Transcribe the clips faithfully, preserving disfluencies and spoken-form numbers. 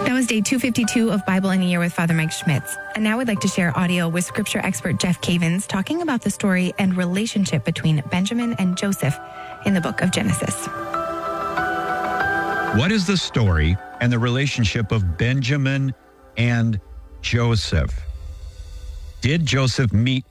That was day two fifty-two of Bible in a Year with Father Mike Schmitz. And now we'd like to share audio with scripture expert Jeff Cavins talking about the story and relationship between Benjamin and Joseph in the book of Genesis. What is the story and the relationship of Benjamin and Joseph? Did Joseph meet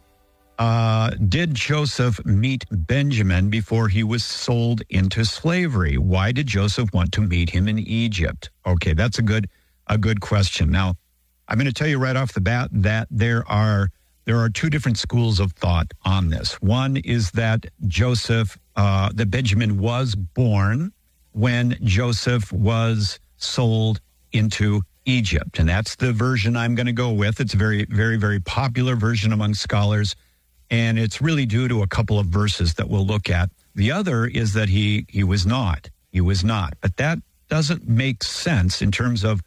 uh, did Joseph meet Benjamin before he was sold into slavery? Why did Joseph want to meet him in Egypt? Okay, that's a good a good question. Now, I'm going to tell you right off the bat that there are there are two different schools of thought on this. One is that Joseph, uh, that Benjamin was born when Joseph was sold into Egypt. And that's the version I'm going to go with. It's a very, very, very popular version among scholars. And it's really due to a couple of verses that we'll look at. The other is that he he was not. He was not. But that doesn't make sense in terms of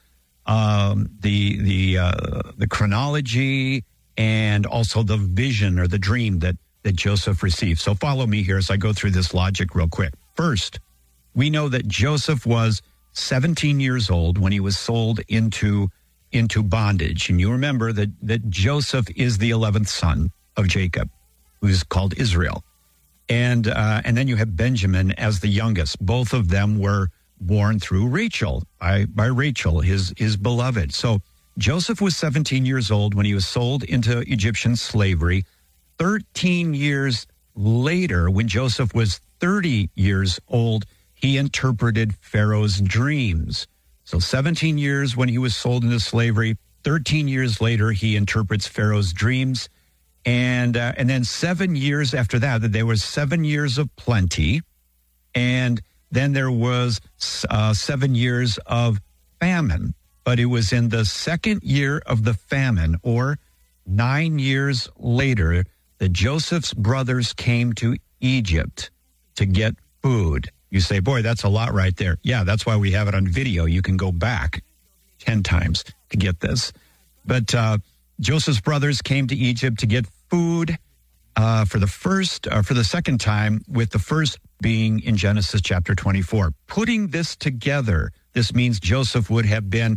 um, the the uh, the chronology and also the vision or the dream that, that Joseph received. So follow me here as I go through this logic real quick. First, we know that Joseph was seventeen years old when he was sold into, into bondage. And you remember that, that Joseph is the eleventh son of Jacob, who's called Israel. And uh, and then you have Benjamin as the youngest. Both of them were born through Rachel, by, by Rachel, his, his beloved. So Joseph was seventeen years old when he was sold into Egyptian slavery. thirteen years later, when Joseph was thirty years old, he interpreted Pharaoh's dreams. So seventeen years when he was sold into slavery, thirteen years later, he interprets Pharaoh's dreams. And uh, and then seven years after that, there was seven years of plenty. And then there was uh, seven years of famine. But it was in the second year of the famine, or nine years later, that Joseph's brothers came to Egypt to get food. You say, boy, that's a lot right there. Yeah, that's why we have it on video. You can go back ten times to get this. But uh, Joseph's brothers came to Egypt to get food uh, for the first, uh, for the second time, with the first being in Genesis chapter twenty-four. Putting this together, this means Joseph would have been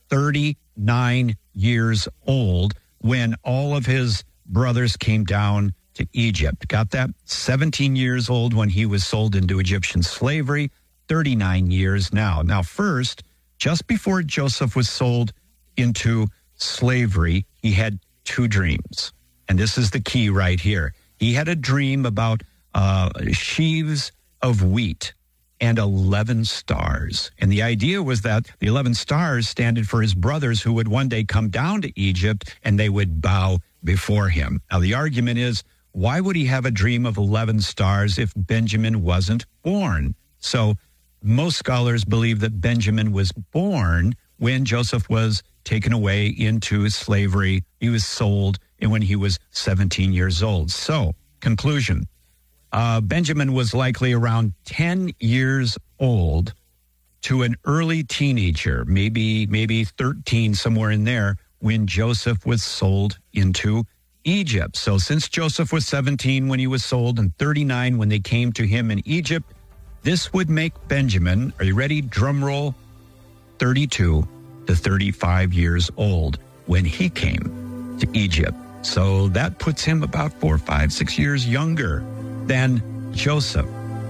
thirty-nine years old when all of his brothers came down to Egypt. Got that? seventeen years old when he was sold into Egyptian slavery, thirty-nine years now. Now, first, just before Joseph was sold into slavery, he had two dreams. And this is the key right here. He had a dream about uh, sheaves of wheat and eleven stars. And the idea was that the eleven stars stood for his brothers who would one day come down to Egypt and they would bow before him. Now, the argument is, why would he have a dream of eleven stars if Benjamin wasn't born? So most scholars believe that Benjamin was born when Joseph was taken away into slavery. He was sold and when he was seventeen years old. So, conclusion, uh, Benjamin was likely around ten years old to an early teenager, maybe, maybe thirteen, somewhere in there, when Joseph was sold into Egypt. So since Joseph was seventeen when he was sold and thirty-nine when they came to him in Egypt, this would make Benjamin, are you ready? Drum roll, thirty-two to thirty-five years old when he came to Egypt. So that puts him about four, five, six years younger than Joseph.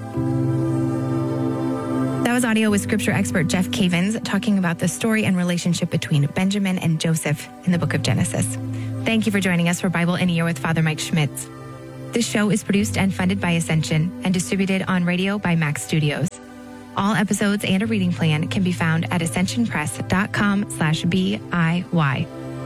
That was audio with scripture expert Jeff Cavins talking about the story and relationship between Benjamin and Joseph in the book of Genesis. Thank you for joining us for Bible in a Year with Father Mike Schmitz. This show is produced and funded by Ascension and distributed on radio by Max Studios. All episodes and a reading plan can be found at ascensionpress.com slash B-I-Y.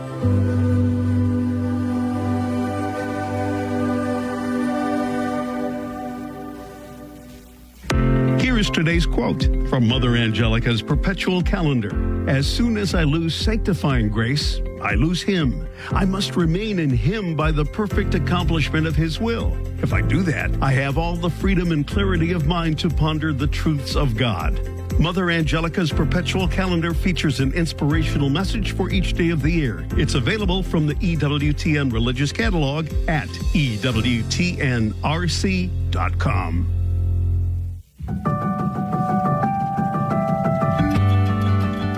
Here is today's quote from Mother Angelica's perpetual calendar. As soon as I lose sanctifying grace, I lose him. I must remain in him by the perfect accomplishment of his will. If I do that, I have all the freedom and clarity of mind to ponder the truths of God. Mother Angelica's perpetual calendar features an inspirational message for each day of the year. It's available from the E W T N Religious Catalog at E W T N R C dot com.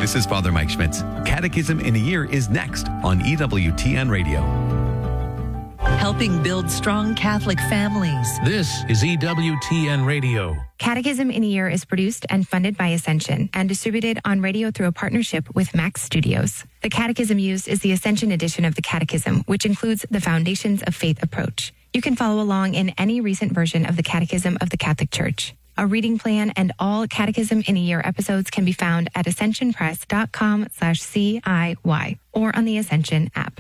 this is Father Mike Schmitz. Catechism in a Year is next on E W T N Radio. Helping build strong Catholic families. This is E W T N Radio. Catechism in a Year is produced and funded by Ascension and distributed on radio through a partnership with Max Studios. The catechism used is the Ascension edition of the Catechism, which includes the Foundations of Faith approach. You can follow along in any recent version of the Catechism of the Catholic Church. A reading plan and all Catechism in a Year episodes can be found at ascensionpress.com slash CIY or on the Ascension app.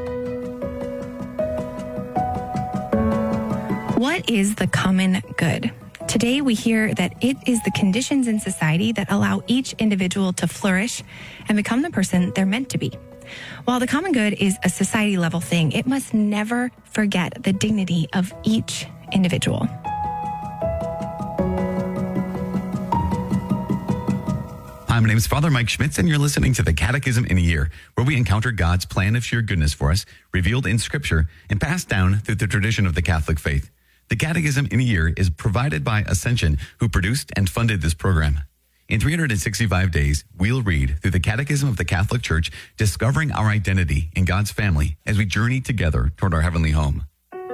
What is the common good? Today we hear that it is the conditions in society that allow each individual to flourish and become the person they're meant to be. While the common good is a society level thing, it must never forget the dignity of each individual. Hi, my name is Father Mike Schmitz, and you're listening to the Catechism in a Year, where we encounter God's plan of sheer goodness for us, revealed in Scripture and passed down through the tradition of the Catholic faith. The Catechism in a Year is provided by Ascension, who produced and funded this program. In three hundred sixty-five days, we'll read through the Catechism of the Catholic Church, discovering our identity in God's family as we journey together toward our heavenly home.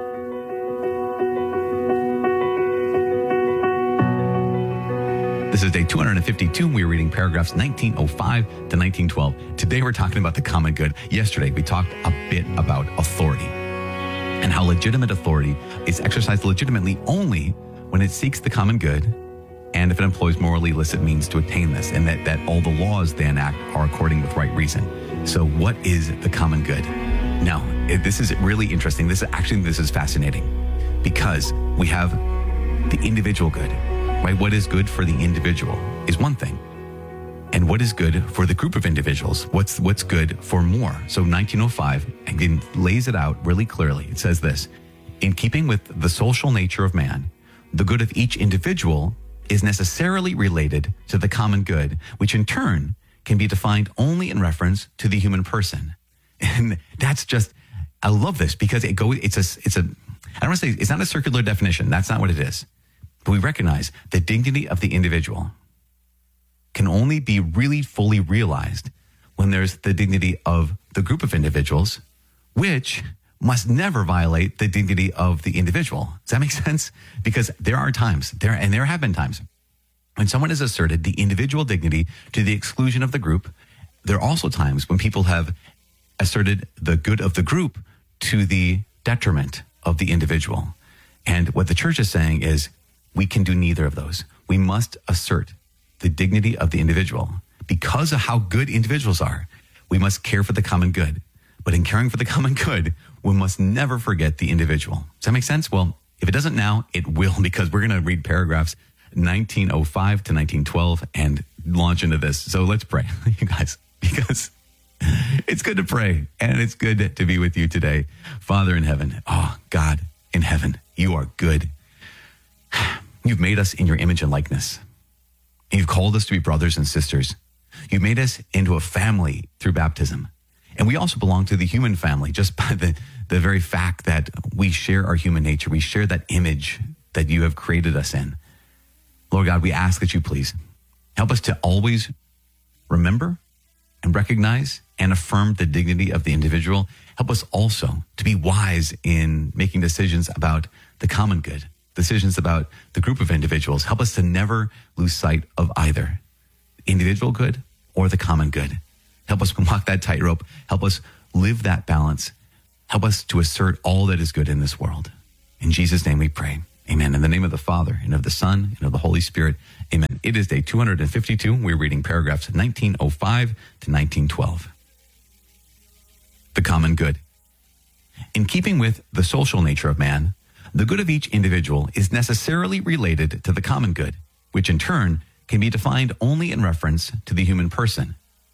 This is day two hundred fifty-two. We're reading paragraphs nineteen oh five to nineteen twelve. Today we're talking about the common good. Yesterday we talked a bit about authority and how legitimate authority is exercised legitimately only when it seeks the common good and if it employs morally illicit means to attain this, and that, that all the laws they enact are according with right reason. So what is the common good? Now, it, this is really interesting. This is actually, this is fascinating because we have the individual good, right? What is good for the individual is one thing. And what is good for the group of individuals? What's what's good for more? So nineteen oh five, again, lays it out really clearly. It says this: in keeping with the social nature of man, the good of each individual is necessarily related to the common good, which in turn can be defined only in reference to the human person. And that's just, I love this because it go. It's a, it's a, I don't want to say, it's not a circular definition. That's not what it is. But we recognize the dignity of the individual can only be really fully realized when there's the dignity of the group of individuals, which must never violate the dignity of the individual. Does that make sense? Because there are times, there and there have been times, when someone has asserted the individual dignity to the exclusion of the group. There are also times when people have asserted the good of the group to the detriment of the individual. And what the church is saying is, we can do neither of those. We must assert the dignity of the individual. Because of how good individuals are, we must care for the common good. But in caring for the common good, we must never forget the individual. Does that make sense? Well, if it doesn't now, it will, because we're going to read paragraphs nineteen oh five to nineteen twelve and launch into this. So let's pray, you guys, because it's good to pray and it's good to be with you today. Father in heaven, oh, God in heaven, you are good. You've made us in your image and likeness. You've called us to be brothers and sisters. You've made us into a family through baptism. And we also belong to the human family just by the, the very fact that we share our human nature. We share that image that you have created us in. Lord God, we ask that you please help us to always remember and recognize and affirm the dignity of the individual. Help us also to be wise in making decisions about the common good, decisions about the group of individuals. Help us to never lose sight of either individual good or the common good. Help us walk that tightrope. Help us live that balance. Help us to assert all that is good in this world. In Jesus' name we pray. Amen. In the name of the Father, and of the Son, and of the Holy Spirit. Amen. It is day two hundred fifty-two. We're reading paragraphs nineteen oh five to nineteen twelve. The common good. In keeping with the social nature of man, the good of each individual is necessarily related to the common good, which in turn can be defined only in reference to the human person.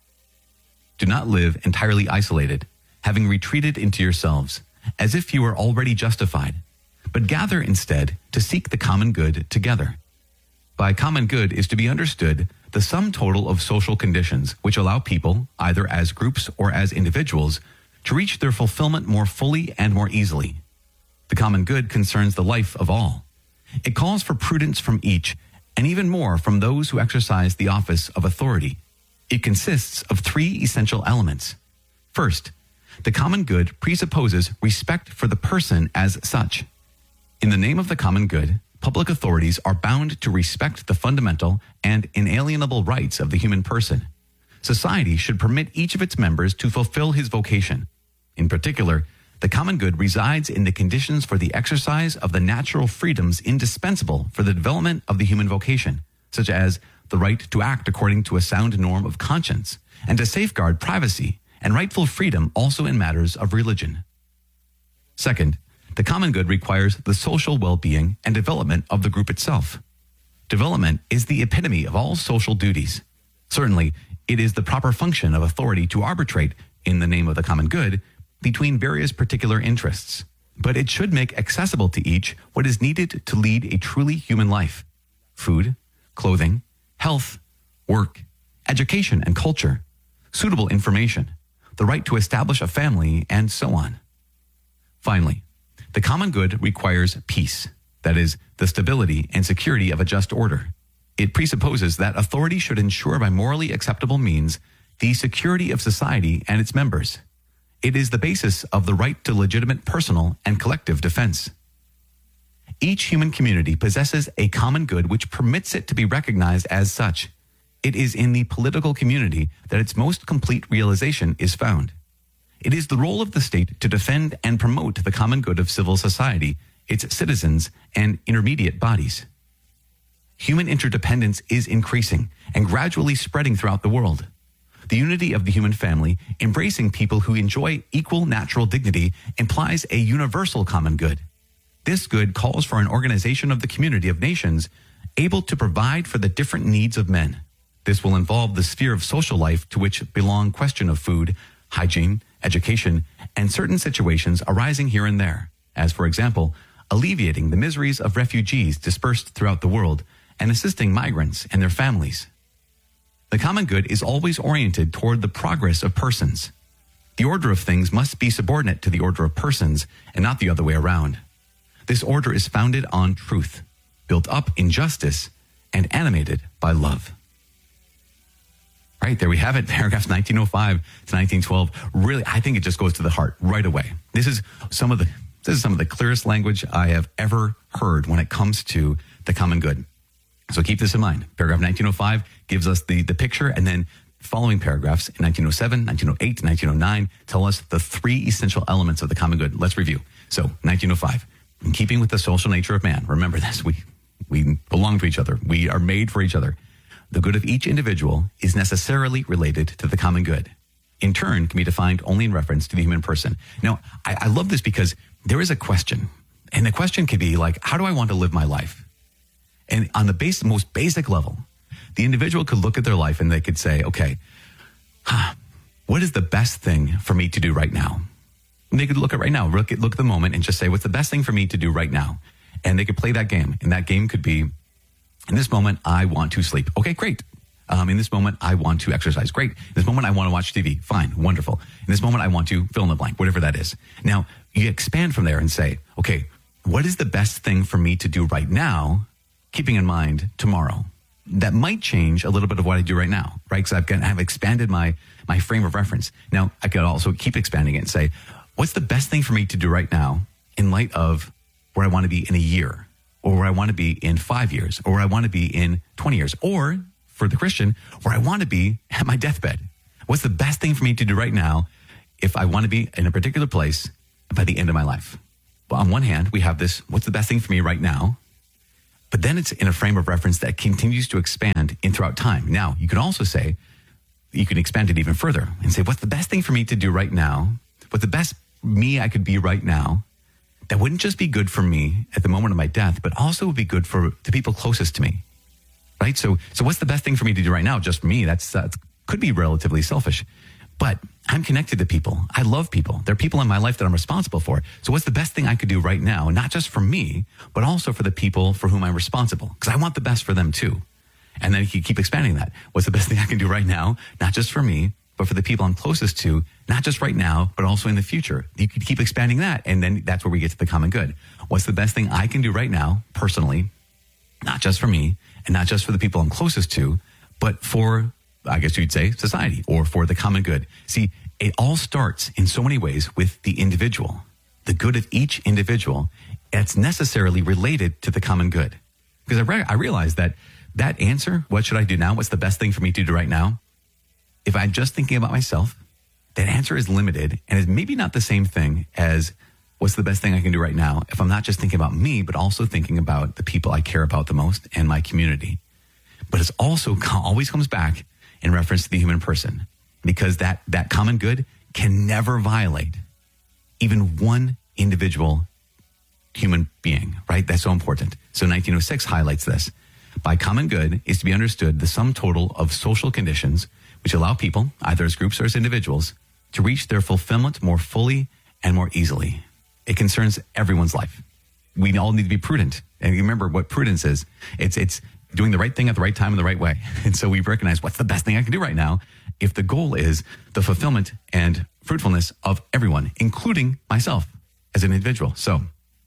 Do not live entirely isolated, having retreated into yourselves, as if you were already justified, but gather instead to seek the common good together. By common good is to be understood the sum total of social conditions which allow people, either as groups or as individuals, to reach their fulfillment more fully and more easily. The common good concerns the life of all. It calls for prudence from each, and even more from those who exercise the office of authority. It consists of three essential elements. First, the common good presupposes respect for the person as such. In the name of the common good, public authorities are bound to respect the fundamental and inalienable rights of the human person. Society should permit each of its members to fulfill his vocation. In particular, the common good resides in the conditions for the exercise of the natural freedoms indispensable for the development of the human vocation, such as the right to act according to a sound norm of conscience, and to safeguard privacy and rightful freedom also in matters of religion. Second, the common good requires the social well-being and development of the group itself. Development is the epitome of all social duties. Certainly, it is the proper function of authority to arbitrate, in the name of the common good, between various particular interests. But it should make accessible to each what is needed to lead a truly human life: food, clothing, health, work, education and culture, suitable information, the right to establish a family, and so on. Finally, the common good requires peace, that is, the stability and security of a just order. It presupposes that authority should ensure by morally acceptable means the security of society and its members. It is the basis of the right to legitimate personal and collective defense. Each human community possesses a common good which permits it to be recognized as such. It is in the political community that its most complete realization is found. It is the role of the state to defend and promote the common good of civil society, its citizens, and intermediate bodies. Human interdependence is increasing and gradually spreading throughout the world. The unity of the human family, embracing people who enjoy equal natural dignity, implies a universal common good. This good calls for an organization of the community of nations able to provide for the different needs of men. This will involve the sphere of social life to which belong question of food, hygiene, education, and certain situations arising here and there, as, for example, alleviating the miseries of refugees dispersed throughout the world and assisting migrants and their families. The common good is always oriented toward the progress of persons. The order of things must be subordinate to the order of persons and not the other way around. This order is founded on truth, built up in justice, and animated by love. Right, there we have it, paragraphs nineteen oh five to nineteen twelve. Really, I think it just goes to the heart right away. This is some of the this is some of the clearest language I have ever heard when it comes to the common good. So keep this in mind. Paragraph nineteen oh five gives us the, the picture, and then following paragraphs in nineteen oh seven, nineteen oh eight, nineteen oh nine tell us the three essential elements of the common good. Let's review. So nineteen oh five, in keeping with the social nature of man, remember this, we, we belong to each other. We are made for each other. The good of each individual is necessarily related to the common good. In turn, can be defined only in reference to the human person. Now, I, I love this because there is a question, and the question could be like, how do I want to live my life? And on the base, most basic level, the individual could look at their life and they could say, okay, huh, what is the best thing for me to do right now? And they could look at right now, look at, look at the moment and just say, what's the best thing for me to do right now? And they could play that game. And that game could be, in this moment, I want to sleep. Okay, great. Um, in this moment, I want to exercise. Great. In this moment, I want to watch T V. Fine. Wonderful. In this moment, I want to fill in the blank, whatever that is. Now, you expand from there and say, okay, what is the best thing for me to do right now, keeping in mind tomorrow? That might change a little bit of what I do right now, right? Because I've, got, I've expanded my, my frame of reference. Now, I could also keep expanding it and say, what's the best thing for me to do right now in light of where I want to be in a year, or where I want to be in five years, or where I want to be in twenty years, or for the Christian, where I want to be at my deathbed? What's the best thing for me to do right now if I want to be in a particular place by the end of my life? Well, on one hand, we have this, what's the best thing for me right now? But then it's in a frame of reference that continues to expand in throughout time. Now, you can also say, you can expand it even further and say, what's the best thing for me to do right now? What's the best me I could be right now? That wouldn't just be good for me at the moment of my death, but also would be good for the people closest to me, right? So, so what's the best thing for me to do right now? Just for me, that's, that could be relatively selfish, but I'm connected to people. I love people. There are people in my life that I'm responsible for. So what's the best thing I could do right now? Not just for me, but also for the people for whom I'm responsible, because I want the best for them too. And then you keep expanding that. What's the best thing I can do right now? Not just for me, but for the people I'm closest to, not just right now, but also in the future. You could keep expanding that, and then that's where we get to the common good. What's the best thing I can do right now, personally, not just for me, and not just for the people I'm closest to, but for I guess you'd say, society or for the common good. See, it all starts in so many ways with the individual, the good of each individual. It's necessarily related to the common good. Because I, re- I realized that that answer, what should I do now? What's the best thing for me to do right now? If I'm just thinking about myself, that answer is limited and is maybe not the same thing as what's the best thing I can do right now if I'm not just thinking about me, but also thinking about the people I care about the most and my community. But it's also always comes back in reference to the human person, because that, that common good can never violate even one individual human being, right? That's so important. So nineteen oh six highlights this. By common good is to be understood the sum total of social conditions which allow people, either as groups or as individuals, to reach their fulfillment more fully and more easily. It concerns everyone's life. We all need to be prudent. And remember what prudence is. It's it's doing the right thing at the right time in the right way. And so we recognize what's the best thing I can do right now if the goal is the fulfillment and fruitfulness of everyone, including myself as an individual. So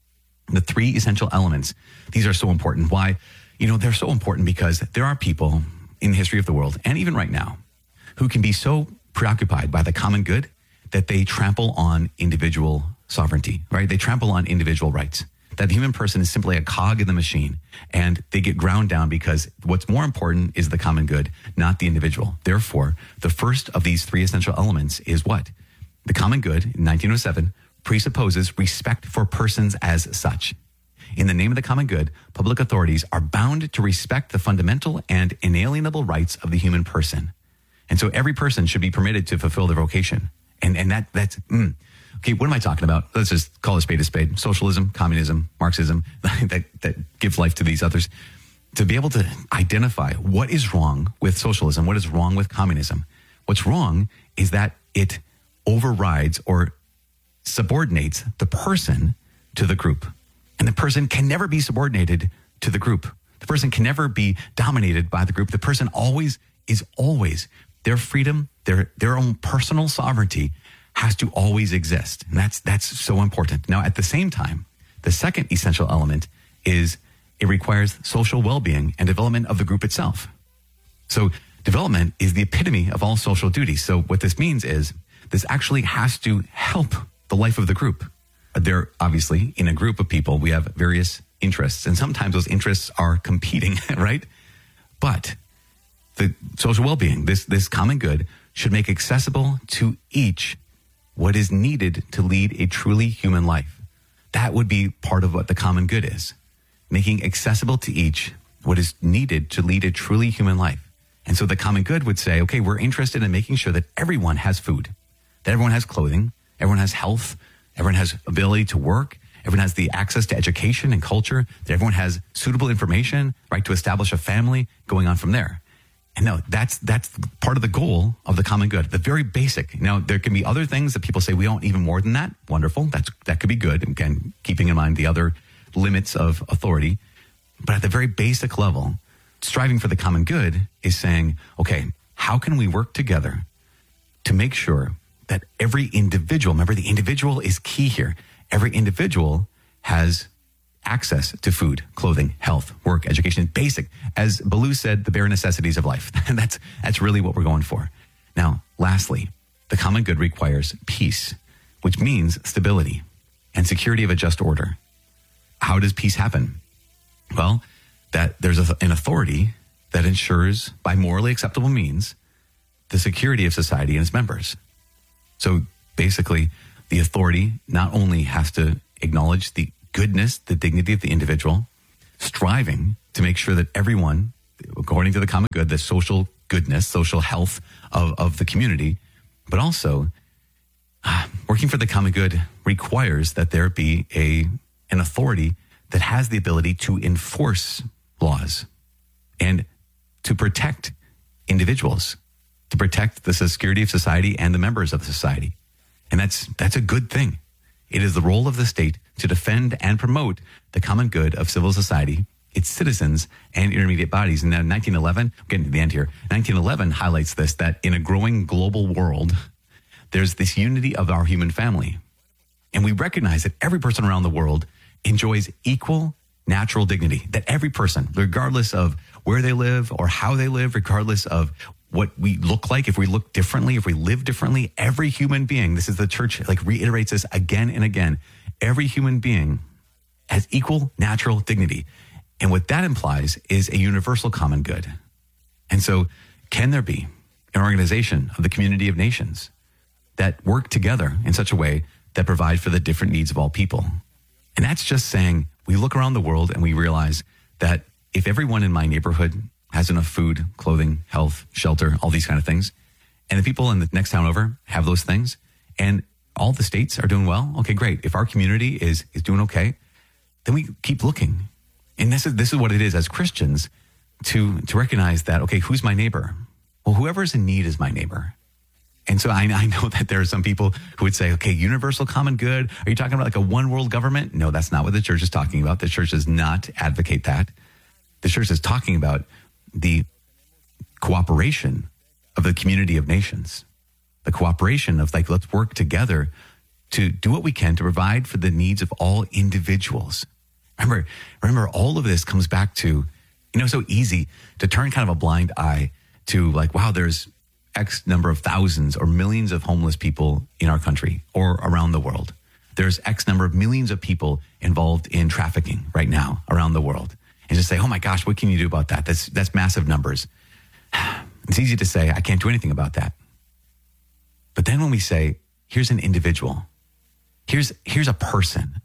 the three essential elements, these are so important. Why? You know, they're so important because there are people in the history of the world, and even right now, who can be so preoccupied by the common good that they trample on individual sovereignty, right? They trample on individual rights, that the human person is simply a cog in the machine, and they get ground down because what's more important is the common good, not the individual. Therefore, the first of these three essential elements is what? The common good, in nineteen oh seven, presupposes respect for persons as such. In the name of the common good, public authorities are bound to respect the fundamental and inalienable rights of the human person. And so every person should be permitted to fulfill their vocation. And and that that's, mm. Okay, what am I talking about? Let's just call a spade a spade. Socialism, communism, Marxism, that, that gives life to these others. To be able to identify what is wrong with socialism, what is wrong with communism. What's wrong is that it overrides or subordinates the person to the group. And the person can never be subordinated to the group. The person can never be dominated by the group. The person always is always, their freedom, their their own personal sovereignty has to always exist. And that's that's so important. Now, at the same time, the second essential element is it requires social well-being and development of the group itself. So development is the epitome of all social duties. So what this means is this actually has to help the life of the group. There, obviously, in a group of people, we have various interests, and sometimes those interests are competing, right? But the social well-being, this, this common good, should make accessible to each what is needed to lead a truly human life. That would be part of what the common good is, making accessible to each what is needed to lead a truly human life. And so the common good would say, okay, we're interested in making sure that everyone has food, that everyone has clothing, everyone has health, everyone has ability to work, everyone has the access to education and culture, that everyone has suitable information, right, to establish a family, going on from there. And no, that's that's part of the goal of the common good, the very basic. Now, there can be other things that people say we want even more than that. Wonderful. That's that could be good. Again, keeping in mind the other limits of authority. But at the very basic level, striving for the common good is saying, okay, how can we work together to make sure that every individual, remember the individual is key here. Every individual has access to food, clothing, health, work, education, basic, as Ballou said, the bare necessities of life. And that's, that's really what we're going for. Now, lastly, the common good requires peace, which means stability and security of a just order. How does peace happen? Well, that there's a, an authority that ensures by morally acceptable means the security of society and its members. So basically, the authority not only has to acknowledge the goodness, the dignity of the individual, striving to make sure that everyone, according to the common good, the social goodness, social health of, of the community, but also uh, working for the common good requires that there be a an authority that has the ability to enforce laws and to protect individuals, to protect the security of society and the members of the society. And that's that's a good thing. It is the role of the state to defend and promote the common good of civil society, its citizens, and intermediate bodies. And then nineteen eleven, I'm getting to the end here, nineteen eleven highlights this, that in a growing global world, there's this unity of our human family. And we recognize that every person around the world enjoys equal natural dignity, that every person, regardless of where they live or how they live, regardless of what we look like, if we look differently, if we live differently, every human being, this is the church, like reiterates this again and again, every human being has equal natural dignity. And what that implies is a universal common good. And so can there be an organization of the community of nations that work together in such a way that provide for the different needs of all people? And that's just saying we look around the world and we realize that if everyone in my neighborhood has enough food, clothing, health, shelter, all these kind of things, and the people in the next town over have those things, and all the states are doing well, okay, great. If our community is is doing okay, then we keep looking. And this is this is what it is as Christians to to recognize that, okay, who's my neighbor? Well, whoever's in need is my neighbor. And so I, I know that there are some people who would say, okay, universal common good. Are you talking about like a one world government? No, that's not what the church is talking about. The church does not advocate that. The church is talking about the cooperation of the community of nations, the cooperation of like, let's work together to do what we can to provide for the needs of all individuals. Remember, remember all of this comes back to, you know, so easy to turn kind of a blind eye to like, wow, there's X number of thousands or millions of homeless people in our country or around the world. There's X number of millions of people involved in trafficking right now around the world. And just say, oh my gosh, what can you do about that? That's that's massive numbers. It's easy to say, I can't do anything about that. But then when we say, here's an individual, here's here's a person,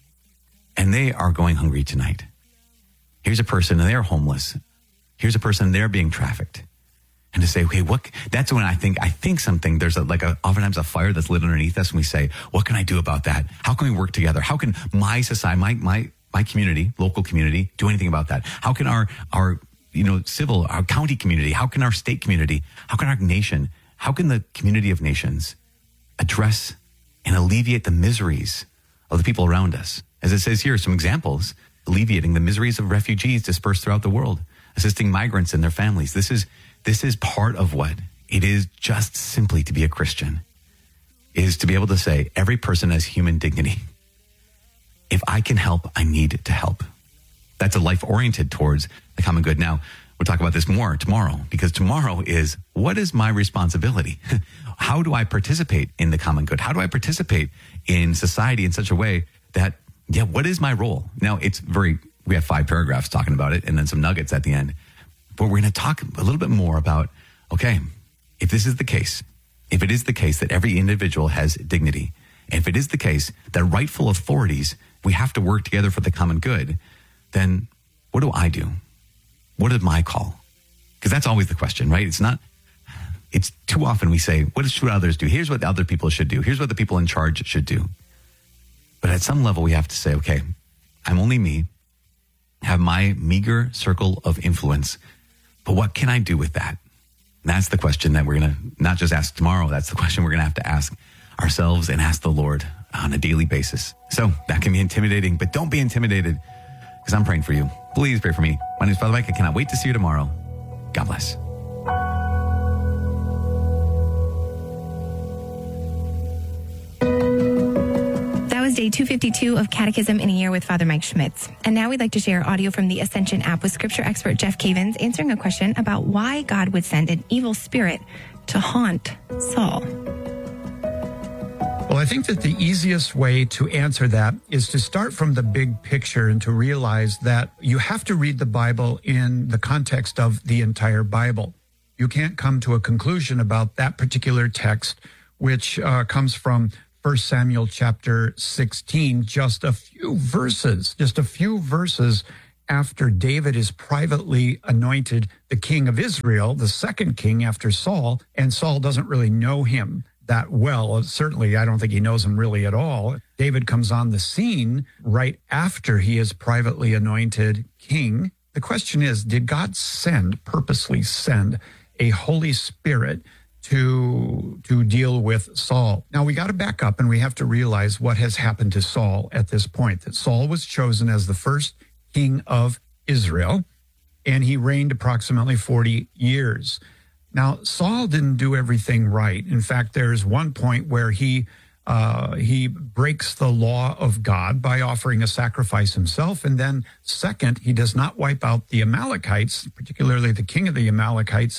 and they are going hungry tonight. Here's a person and they're homeless. Here's a person, they're being trafficked. And to say, okay, what, that's when I think, I think something, there's a, like a, oftentimes a fire that's lit underneath us and we say, what can I do about that? How can we work together? How can my society, my, my, my community, local community, do anything about that? How can our, our, you know, civil, our county community, how can our state community, how can our nation, how can the community of nations address and alleviate the miseries of the people around us? As it says here, some examples, alleviating the miseries of refugees dispersed throughout the world, assisting migrants and their families. This is, this is part of what it is just simply to be a Christian, is to be able to say every person has human dignity. If I can help, I need to help. That's a life oriented towards the common good. Now, we'll talk about this more tomorrow, because tomorrow is, what is my responsibility? How do I participate in the common good? How do I participate in society in such a way that, yeah, what is my role? Now, it's very, we have five paragraphs talking about it and then some nuggets at the end. But we're going to talk a little bit more about, okay, if this is the case, if it is the case that every individual has dignity, and if it is the case that rightful authorities, we have to work together for the common good, then what do I do? What is my call? Because that's always the question, right? It's not, it's too often we say, what should others do? Here's what the other people should do. Here's what the people in charge should do. But at some level, we have to say, okay, I'm only me, have my meager circle of influence, but what can I do with that? And that's the question that we're going to not just ask tomorrow. That's the question we're going to have to ask ourselves and ask the Lord on a daily basis. So that can be intimidating, but don't be intimidated, because I'm praying for you. Please pray for me. My name is Father Mike. I cannot wait to see you tomorrow. God bless. That was day two fifty-two of Catechism in a Year with Father Mike Schmitz. And now we'd like to share audio from the Ascension app with scripture expert Jeff Cavins answering a question about why God would send an evil spirit to haunt Saul. Well, I think that the easiest way to answer that is to start from the big picture and to realize that you have to read the Bible in the context of the entire Bible. You can't come to a conclusion about that particular text, which uh, comes from First Samuel chapter sixteen, just a few verses, just a few verses after David is privately anointed the king of Israel, the second king after Saul, and Saul doesn't really know him that well. Certainly, I don't think he knows him really at all. David comes on the scene right after he is privately anointed king. The question is, did God send, purposely send, a Holy Spirit to to deal with Saul? Now, we got to back up and we have to realize what has happened to Saul at this point, that Saul was chosen as the first king of Israel, and he reigned approximately forty years. Now, Saul didn't do everything right. In fact, there's one point where he uh, he breaks the law of God by offering a sacrifice himself. And then second, he does not wipe out the Amalekites, particularly the king of the Amalekites.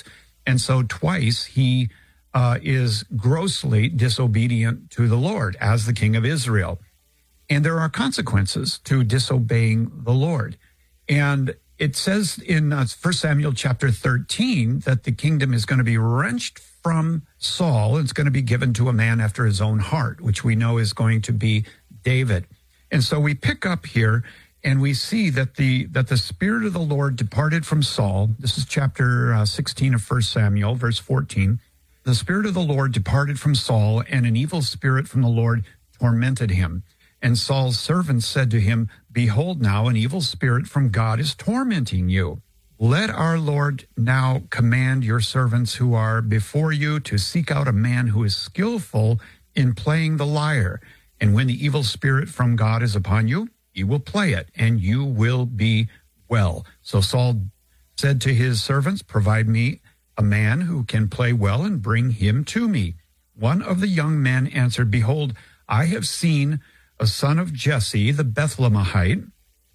And so twice he uh, is grossly disobedient to the Lord as the king of Israel. And there are consequences to disobeying the Lord. And it says in uh, First Samuel chapter thirteen that the kingdom is going to be wrenched from Saul, and it's going to be given to a man after his own heart, which we know is going to be David. And so we pick up here and we see that the that the Spirit of the Lord departed from Saul. This is chapter uh, sixteen of First Samuel, verse fourteen. The Spirit of the Lord departed from Saul, and an evil spirit from the Lord tormented him. And Saul's servants said to him, "Behold, now an evil spirit from God is tormenting you. Let our Lord now command your servants who are before you to seek out a man who is skillful in playing the lyre. And when the evil spirit from God is upon you, he will play it, and you will be well." So Saul said to his servants, "Provide me a man who can play well and bring him to me." One of the young men answered, "Behold, I have seen a son of Jesse, the Bethlehemite,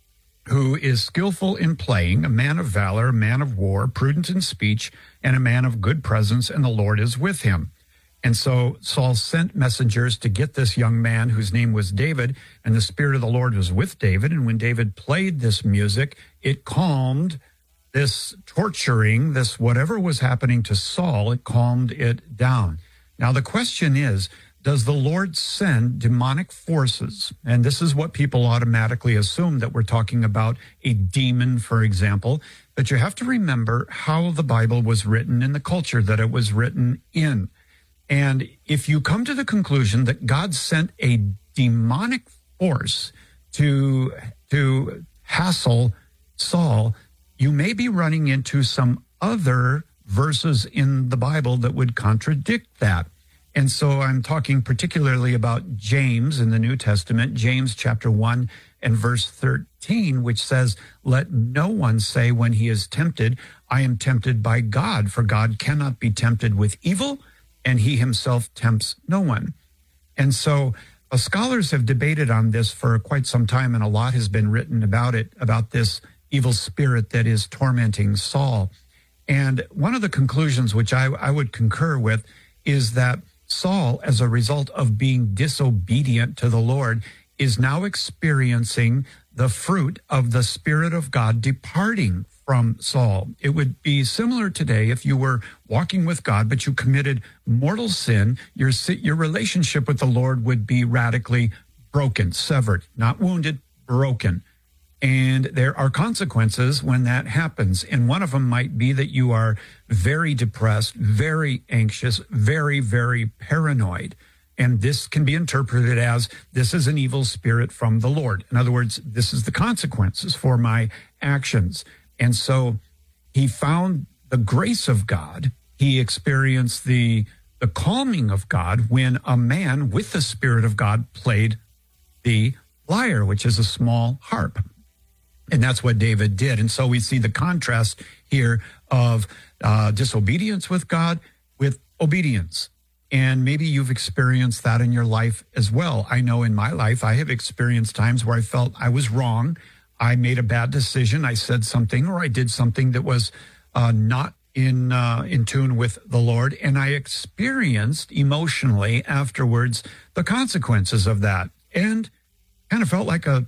who is skillful in playing, a man of valor, a man of war, prudent in speech, and a man of good presence, and the Lord is with him." And so Saul sent messengers to get this young man whose name was David, and the Spirit of the Lord was with David. And when David played this music, it calmed this torturing, this whatever was happening to Saul, it calmed it down. Now the question is, does the Lord send demonic forces? And this is what people automatically assume, that we're talking about a demon, for example. But you have to remember how the Bible was written in the culture that it was written in. And if you come to the conclusion that God sent a demonic force to, to hassle Saul, you may be running into some other verses in the Bible that would contradict that. And so I'm talking particularly about James in the New Testament, James chapter one and verse thirteen, which says, "Let no one say when he is tempted, I am tempted by God, for God cannot be tempted with evil, and he himself tempts no one." And so uh, scholars have debated on this for quite some time, and a lot has been written about it, about this evil spirit that is tormenting Saul. And one of the conclusions, which I, I would concur with, is that Saul, as a result of being disobedient to the Lord, is now experiencing the fruit of the Spirit of God departing from Saul. It would be similar today if you were walking with God, but you committed mortal sin. Your, your relationship with the Lord would be radically broken, severed, not wounded, broken. And there are consequences when that happens. And one of them might be that you are very depressed, very anxious, very, very paranoid. And this can be interpreted as, this is an evil spirit from the Lord. In other words, this is the consequences for my actions. And so he found the grace of God. He experienced the, the calming of God when a man with the Spirit of God played the lyre, which is a small harp. And that's what David did. And so we see the contrast here of uh, disobedience with God with obedience. And maybe you've experienced that in your life as well. I know in my life, I have experienced times where I felt I was wrong. I made a bad decision. I said something, or I did something that was uh, not in uh, in tune with the Lord. And I experienced emotionally afterwards the consequences of that, and kind of felt like a...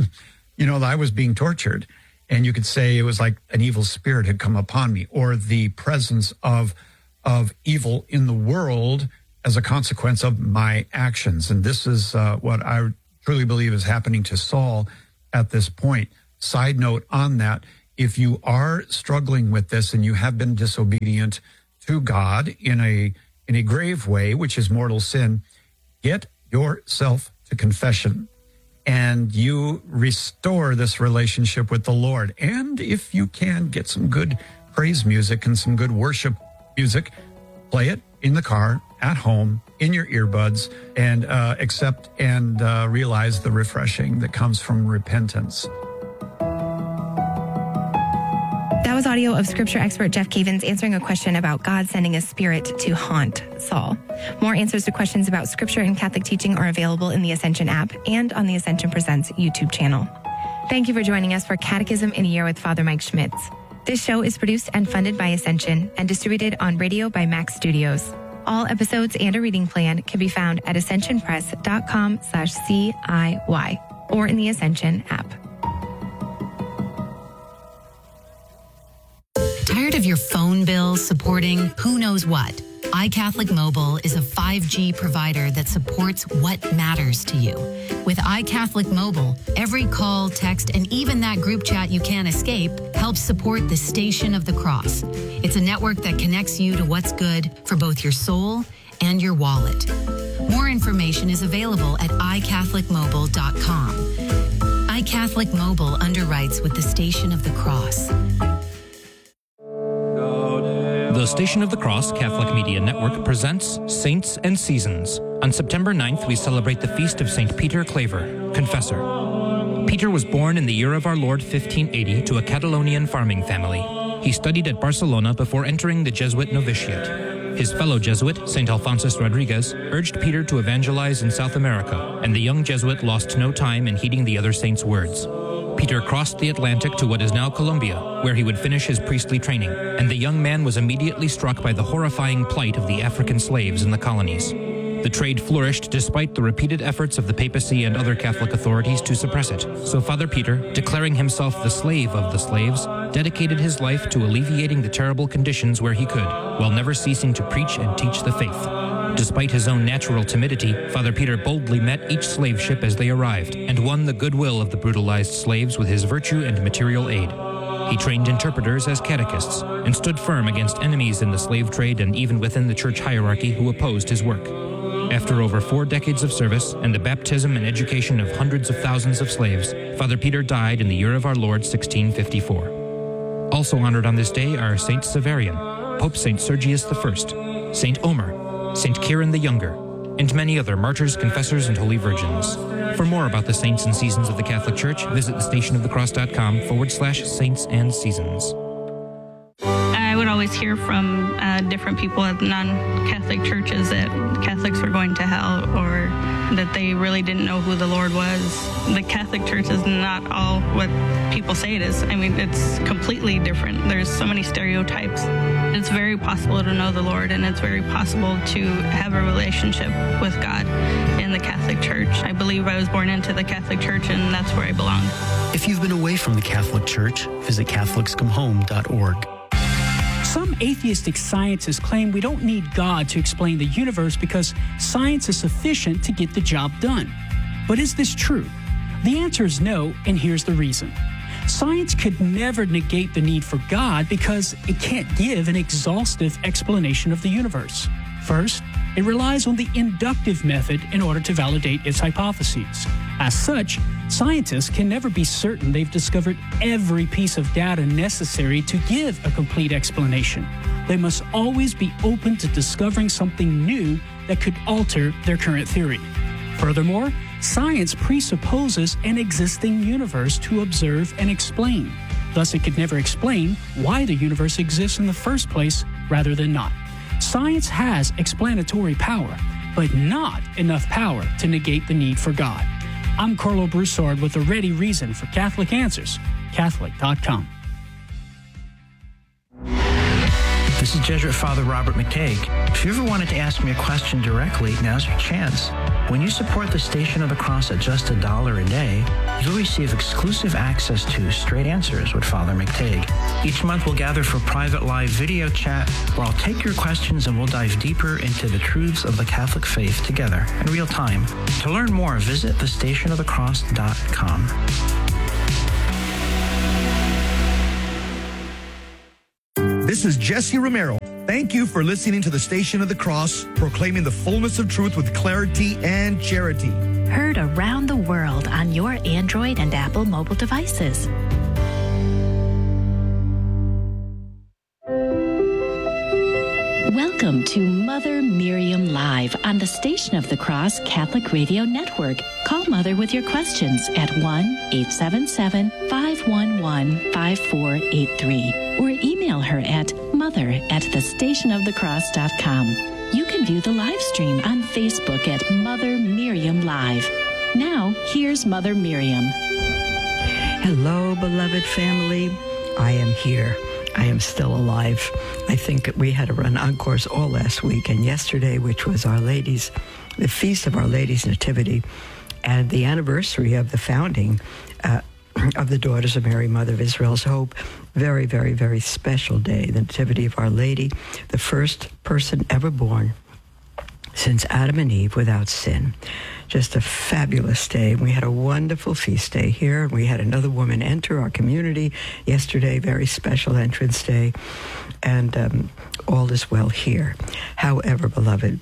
you know, I was being tortured, and you could say it was like an evil spirit had come upon me, or the presence of of evil in the world as a consequence of my actions. And this is uh, what I truly believe is happening to Saul at this point. Side note on that, if you are struggling with this and you have been disobedient to God in a in a grave way, which is mortal sin, get yourself to confession. And you restore this relationship with the Lord. And if you can, get some good praise music and some good worship music, play it in the car, at home, in your earbuds, and uh, accept and uh, realize the refreshing that comes from repentance. That was audio of scripture expert Jeff Cavins answering a question about God sending a spirit to haunt Saul. More answers to questions about scripture and Catholic teaching are available in the Ascension app and on the Ascension Presents YouTube channel. Thank you for joining us for Catechism in a Year with Father Mike Schmitz. This show is produced and funded by Ascension and distributed on radio by Max Studios. All episodes and a reading plan can be found at ascensionpress.com slash CIY or in the Ascension app. Tired of your phone bill supporting who knows what? iCatholic Mobile is a five G provider that supports what matters to you. With iCatholic Mobile, every call, text, and even that group chat you can't escape helps support the Station of the Cross. It's a network that connects you to what's good for both your soul and your wallet. More information is available at i catholic mobile dot com. iCatholic Mobile underwrites with the Station of the Cross. The Station of the Cross Catholic Media Network presents Saints and Seasons. On September ninth, we celebrate the feast of Saint Peter Claver, Confessor. Peter was born in the year of our Lord fifteen eighty to a Catalonian farming family. He studied at Barcelona before entering the Jesuit novitiate. His fellow Jesuit, Saint Alphonsus Rodriguez, urged Peter to evangelize in South America, and the young Jesuit lost no time in heeding the other saint's words. Peter crossed the Atlantic to what is now Colombia, where he would finish his priestly training, and the young man was immediately struck by the horrifying plight of the African slaves in the colonies. The trade flourished despite the repeated efforts of the papacy and other Catholic authorities to suppress it. So Father Peter, declaring himself the slave of the slaves, dedicated his life to alleviating the terrible conditions where he could, while never ceasing to preach and teach the faith. Despite his own natural timidity, Father Peter boldly met each slave ship as they arrived and won the goodwill of the brutalized slaves with his virtue and material aid. He trained interpreters as catechists and stood firm against enemies in the slave trade and even within the church hierarchy who opposed his work. After over four decades of service and the baptism and education of hundreds of thousands of slaves, Father Peter died in the year of our Lord sixteen fifty-four. Also honored on this day are Saint Severian, Pope Saint Sergius the First, Saint Omer, Saint Kieran the Younger, and many other martyrs, confessors, and holy virgins. For more about the saints and seasons of the Catholic Church, visit thestationofthecross.com forward slash saints and seasons. I would always hear from uh, different people at non-Catholic churches that Catholics were going to hell or that they really didn't know who the Lord was. The Catholic Church is not all what people say it is. I mean, it's completely different. There's so many stereotypes. It's very possible to know the Lord, and it's very possible to have a relationship with God in the Catholic Church. I believe I was born into the Catholic Church, and that's where I belong. If you've been away from the Catholic Church, visit catholics come home dot org. Some atheistic scientists claim we don't need God to explain the universe because science is sufficient to get the job done. But is this true? The answer is no, and here's the reason. Science could never negate the need for God because it can't give an exhaustive explanation of the universe. First, it relies on the inductive method in order to validate its hypotheses. As such, scientists can never be certain they've discovered every piece of data necessary to give a complete explanation. They must always be open to discovering something new that could alter their current theory. Furthermore, science presupposes an existing universe to observe and explain. Thus, it could never explain why the universe exists in the first place rather than not. Science has explanatory power, but not enough power to negate the need for God. I'm Carlo Broussard with a ready reason for Catholic Answers, Catholic dot com. This is Jesuit Father Robert McTague. If you ever wanted to ask me a question directly, now's your chance. When you support the Station of the Cross at just a dollar a day, you'll receive exclusive access to Straight Answers with Father McTague. Each month we'll gather for private live video chat where I'll take your questions and we'll dive deeper into the truths of the Catholic faith together in real time. To learn more, visit the station of the cross dot com. This is Jesse Romero. Thank you for listening to the Station of the Cross, proclaiming the fullness of truth with clarity and charity. Heard around the world on your Android and Apple mobile devices. Welcome to Mother Miriam Live on the Station of the Cross Catholic Radio Network. Call Mother with your questions at one eight seven seven, five one one, five four eight three or email her at mother at the station of the cross dot com. You can view the live stream on Facebook at Mother Miriam Live. Now, here's Mother Miriam. Hello, beloved family. I am here I am still alive. I think we had to run encores all last week and yesterday, which was Our Lady's, the Feast of Our Lady's Nativity, and the anniversary of the founding uh, of the Daughters of Mary, Mother of Israel's Hope. Very, very, very special day, the Nativity of Our Lady, the first person ever born since Adam and Eve without sin. Just a fabulous day. We had a wonderful feast day here. We had another woman enter our community yesterday, very special entrance day, and um, all is well here. However, beloved,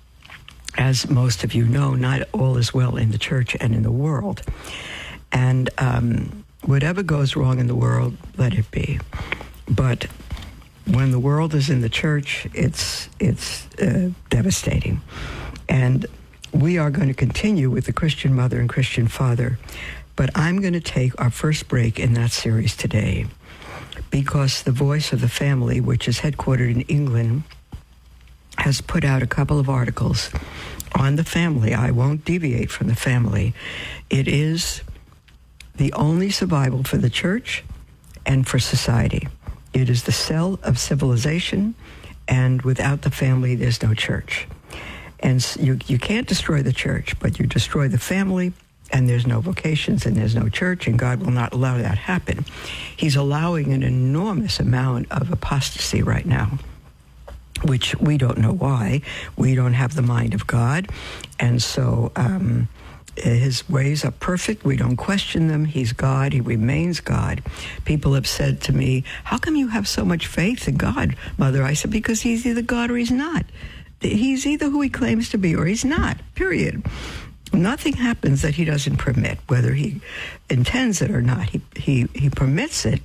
as most of you know, not all is well in the church and in the world. And um, whatever goes wrong in the world, let it be. But when the world is in the church, it's it's uh, devastating. And we are going to continue with the Christian Mother and Christian Father, but I'm going to take our first break in that series today because the Voice of the Family, which is headquartered in England, has put out a couple of articles on the family. I won't deviate from the family. It is the only survival for the church and for society. It is the cell of civilization, and without the family, there's no church. And you you can't destroy the church, but you destroy the family, and there's no vocations, and there's no church, and God will not allow that happen. He's allowing an enormous amount of apostasy right now, which we don't know why. We don't have the mind of God, and so um, his ways are perfect. We don't question them. He's God. He remains God. People have said to me, how come you have so much faith in God, Mother? I said, because he's either God or he's not. He's either who he claims to be or he's not, period. Nothing happens that he doesn't permit, whether he intends it or not. He, he, he permits it.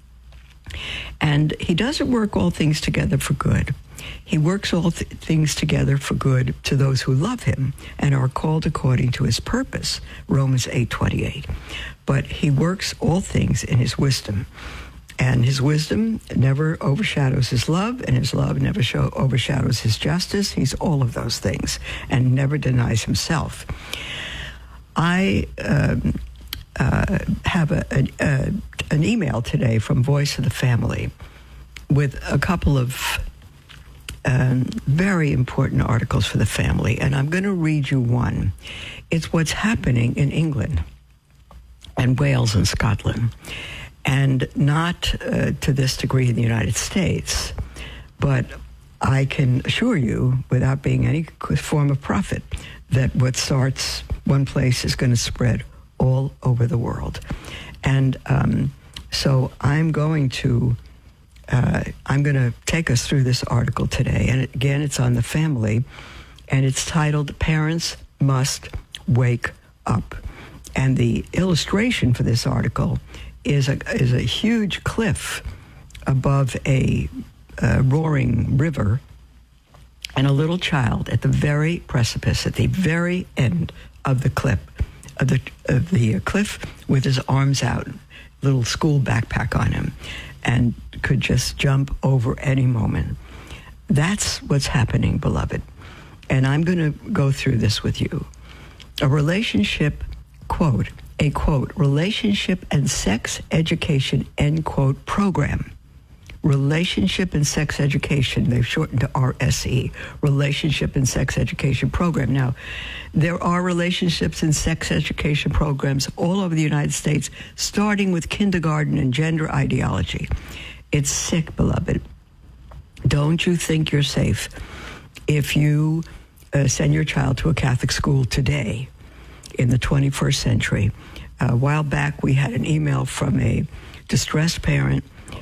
And he doesn't work all things together for good. He works all th- things together for good to those who love him and are called according to his purpose, Romans eight twenty-eight. But he works all things in his wisdom. And his wisdom never overshadows his love, and his love never show, overshadows his justice. He's all of those things and never denies himself. I um, uh, have a, a, a, an email today from Voice of the Family with a couple of um, very important articles for the family, and I'm going to read you one. It's what's happening in England and Wales and Scotland. And not uh, to this degree in the United States, but I can assure you, without being any form of prophet, that what starts one place is going to spread all over the world. And um, so I'm going to uh, I'm going to take us through this article today. And again, it's on the family, and it's titled "Parents Must Wake Up." And the illustration for this article is a is a huge cliff above a, a roaring river, and a little child at the very precipice, at the very end of the cliff, of the of the cliff, with his arms out, little school backpack on him, and could just jump over any moment. That's what's happening, beloved. And I'm going to go through this with you. A relationship, quote, a, quote, relationship and sex education, end quote, program. Relationship and Sex Education, they've shortened to R S E, Relationship and Sex Education Program. Now, there are relationships and sex education programs all over the United States, starting with kindergarten and gender ideology. It's sick, beloved. Don't you think you're safe if you uh, send your child to a Catholic school today in the twenty-first century? A while back, we had an email from a distressed parent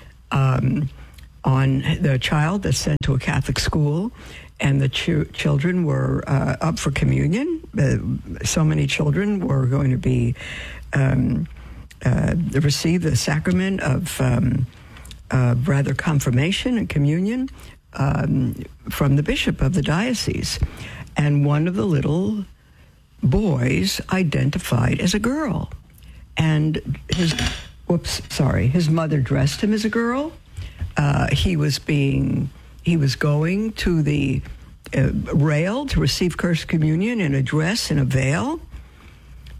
um, on the child that's sent to a Catholic school, and the ch- children were uh, up for communion. Uh, so many children were going to be um, uh, receive the sacrament of um, uh, rather confirmation and communion um, from the bishop of the diocese, and one of the little boys identified as a girl, and his whoops sorry his mother dressed him as a girl. Uh, he was being he was going to the uh, rail to receive First Communion in a dress and a veil.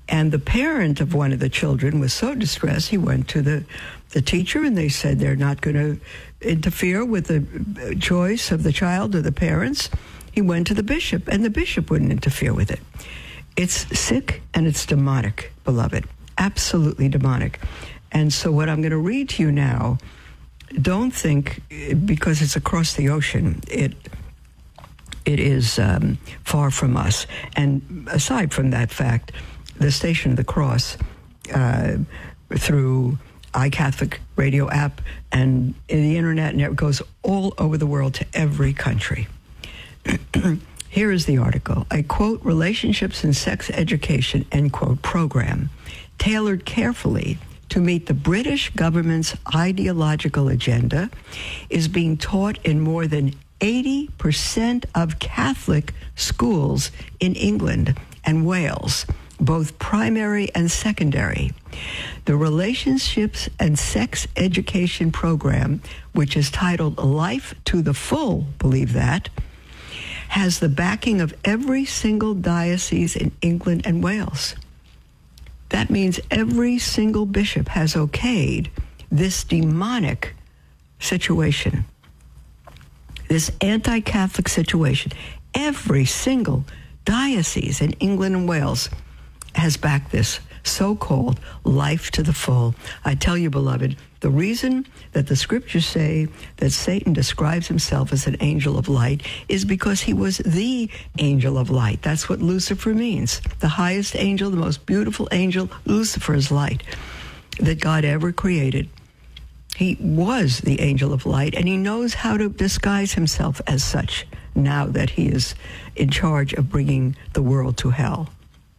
And the parent of one of the children was so distressed, he went to the, the teacher, and they said they're not going to interfere with the choice of the child or the parents. He went to the bishop, and the bishop wouldn't interfere with it. It's sick and it's demonic, beloved. Absolutely demonic. And so what I'm going to read to you now, don't think, because it's across the ocean, it it is um, far from us. And aside from that fact, the Station of the Cross, uh, through iCatholic radio app and the internet, and it goes all over the world to every country. Here is the article. I quote, Relationships and Sex Education, end quote, program, tailored carefully to meet the British government's ideological agenda, is being taught in more than eighty percent of Catholic schools in England and Wales, both primary and secondary. The Relationships and Sex Education program, which is titled Life to the Full, believe that, has the backing of every single diocese in England and Wales. That means every single bishop has okayed this demonic situation, this anti-Catholic situation. Every single diocese in England and Wales has backed this so-called life to the full. I tell you, beloved, the reason that the scriptures say that Satan describes himself as an angel of light is because he was the angel of light. That's what Lucifer means. The highest angel, the most beautiful angel, Lucifer is light, that God ever created. He was the angel of light, and he knows how to disguise himself as such now that he is in charge of bringing the world to hell.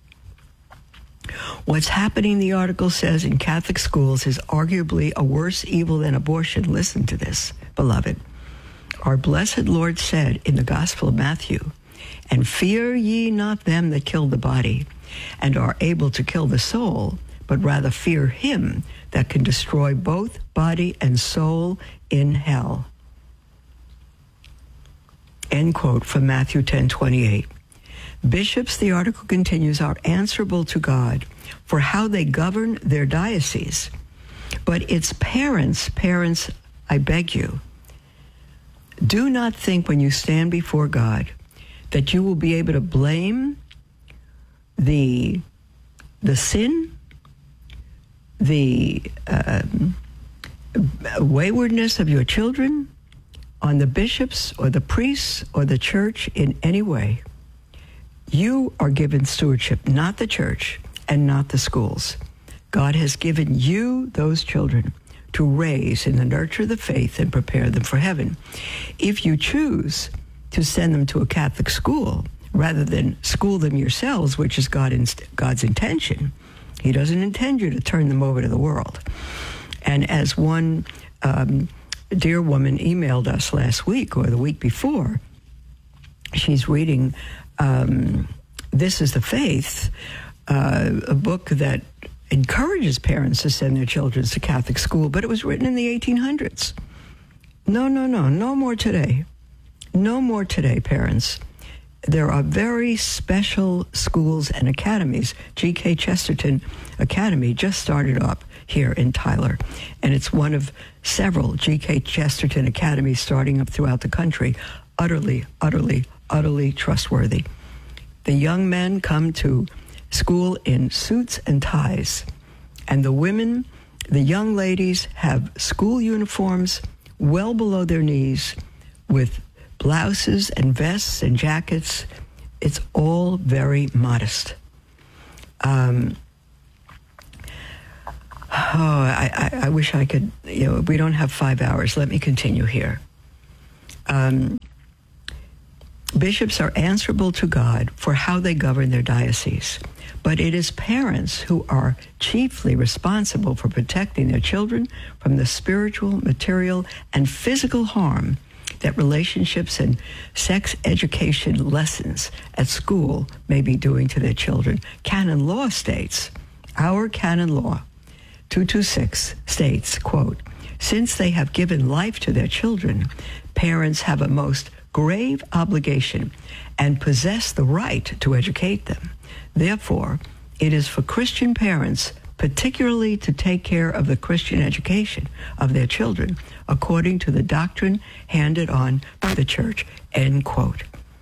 What's happening, the article says, in Catholic schools is arguably a worse evil than abortion. Listen to this, beloved. Our blessed Lord said in the Gospel of Matthew, and fear ye not them that kill the body, and are able to kill the soul, but rather fear him that can destroy both body and soul in hell. End quote from Matthew ten twenty-eight. Bishops, the article continues, are answerable to God for how they govern their diocese. But it's parents, parents, I beg you, do not think when you stand before God that you will be able to blame the, the sin, the uh, waywardness of your children on the bishops or the priests or the church in any way. You are given stewardship, not the church and not the schools. God has given you those children to raise in the nurture of the faith and prepare them for heaven. If you choose to send them to a Catholic school rather than school them yourselves, which is God in, God's intention, he doesn't intend you to turn them over to the world. And as one um, dear woman emailed us last week or the week before, she's reading Um, This is the Faith, uh, a book that encourages parents to send their children to Catholic school, but it was written in the eighteen hundreds. No, no, no, no more today. No more today, parents. There are very special schools and academies. G K Chesterton Academy just started up here in Tyler, and it's one of several G K Chesterton Academies starting up throughout the country. Utterly, utterly, utterly trustworthy. The young men come to school in suits and ties, and the women, the young ladies, have school uniforms well below their knees with blouses and vests and jackets. It's all very modest. Um, oh, I, I, I wish I could, you know, we don't have five hours. Let me continue here. Um, Bishops are answerable to God for how they govern their diocese, but it is parents who are chiefly responsible for protecting their children from the spiritual, material, and physical harm that relationships and sex education lessons at school may be doing to their children. Canon law states, our canon law, two twenty-six, states, quote, since they have given life to their children, parents have a most grave obligation and possess the right to educate them. Therefore, It is for Christian parents, particularly to take care of the Christian education of their children, according to the doctrine handed on by the church, end quote.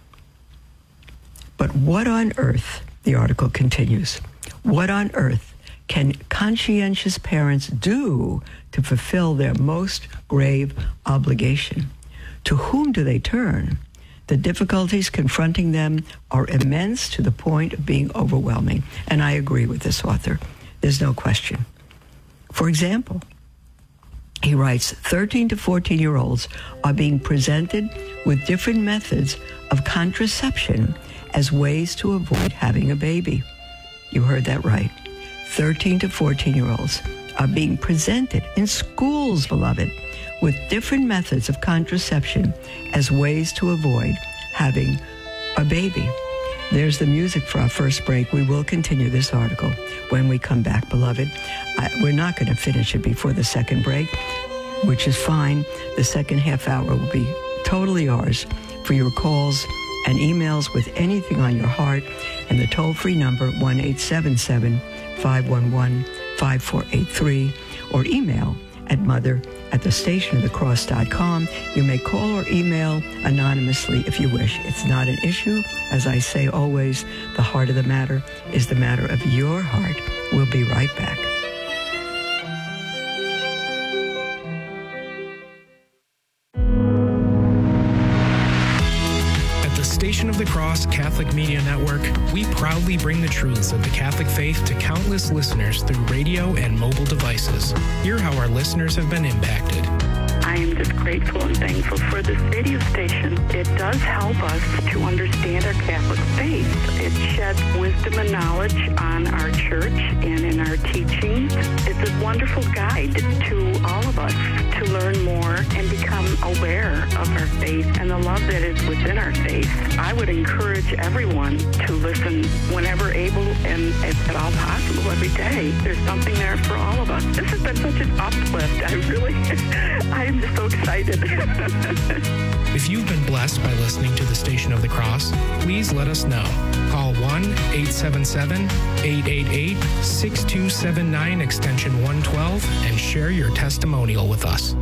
But what on earth, the article continues, what on earth can conscientious parents do to fulfill their most grave obligation? To whom do they turn? The difficulties confronting them are immense to the point of being overwhelming. And I agree with this author. There's no question. For example, he writes, thirteen to fourteen-year-olds are being presented with different methods of contraception as ways to avoid having a baby. You heard that right. thirteen to fourteen-year-olds are being presented in schools, beloved, with different methods of contraception as ways to avoid having a baby. There's the music for our first break. We will continue this article when we come back, beloved. I, we're not going to finish it before the second break, which is fine. The second half hour will be totally ours for your calls and emails with anything on your heart, and the toll-free number one eight seven seven, five one one, five four eight three, or email at mother at the station of the cross dot com. You may call or email anonymously if you wish. It's not an issue. As I say always, the heart of the matter is the matter of your heart. We'll be right back. Station of the Cross Catholic Media Network, we proudly bring the truths of the Catholic faith to countless listeners through radio and mobile devices. Hear how our listeners have been impacted. I am just grateful and thankful for this radio station. It does help us to understand our Catholic faith. It sheds wisdom and knowledge on our church and in our teachings. It's a wonderful guide to all of us to learn more and become aware of our faith and the love that is within our faith. I would encourage everyone to listen whenever able and if at all possible every day. There's something there for all of us. This has been such an uplift. I really, I am just so excited. If you've been blessed by listening to the Station of the Cross, please let us know. Call one eight seven seven, eight eight eight, six two seven nine extension one twelve and share your testimonial with us.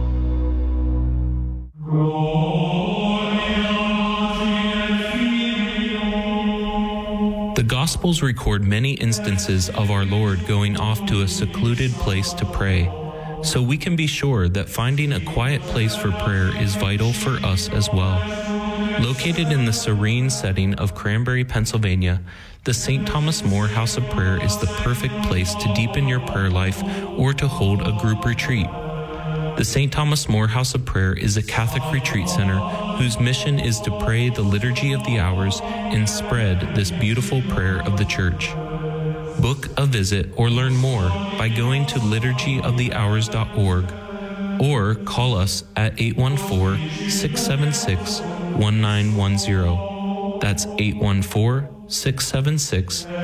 The Gospels record many instances of our Lord going off to a secluded place to pray, so we can be sure that finding a quiet place for prayer is vital for us as well. Located in the serene setting of Cranberry, Pennsylvania, the Saint Thomas More House of Prayer is the perfect place to deepen your prayer life or to hold a group retreat. The Saint Thomas More House of Prayer is a Catholic retreat center whose mission is to pray the Liturgy of the Hours and spread this beautiful prayer of the Church. Book a visit or learn more by going to liturgy of the hours dot org or call us at eight one four, six seven six, one nine one zero. That's eight one four, six seven six,